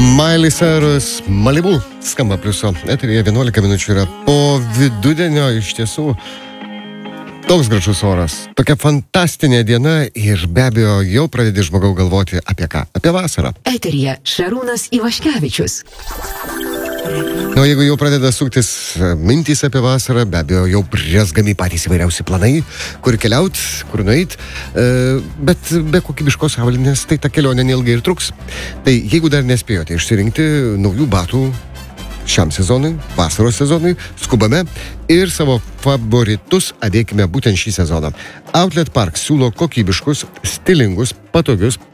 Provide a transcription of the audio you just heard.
Miley Cyrus, Malibu, skamba pliuso. Eteryje 11 minučių yra po vidudienio, iš tiesų. Toks gražus oras, tokia fantastinė diena ir be abejo jau pradedi žmogau galvoti apie ką? Apie vasarą. Eteryje Šarūnas Ivaškevičius. O jeigu jau pradeda suktis mintys apie vasarą, be abejo jau brėsgami patys įvairiausi planai, kur keliaut, kur nueit, bet be kokybiškos avalynės tai ta kelionė neilgai ir truks. Tai jeigu dar nespėjote išsirinkti naujų batų šiam sezonui, vasaros sezonui, skubame ir savo favoritus avėkime būtent šį sezoną. Outlet Park siūlo kokybiškus, stilingus, patogius